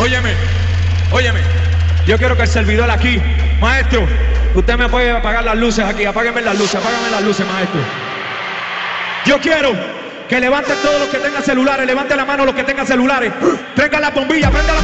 Óyeme, óyeme. Yo quiero que el servidor aquí, maestro, usted me puede apagar las luces aquí. Apáguenme las luces, maestro. Yo quiero que levanten todos los que tengan celulares, levanten la mano los que tengan celulares. Traigan la bombilla, prendan la